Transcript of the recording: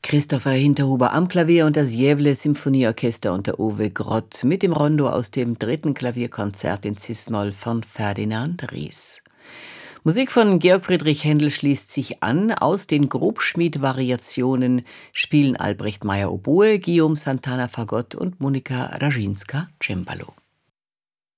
Christopher Hinterhuber am Klavier und das Gävle Symphonieorchester unter Uwe Grott mit dem Rondo aus dem 3. Klavierkonzert in Cis-Moll von Ferdinand Ries. Musik von Georg Friedrich Händel schließt sich an. Aus den Grobschmied-Variationen spielen Albrecht Meyer Oboe, Guillaume Santana Fagott und Monika Raschinska Cembalo.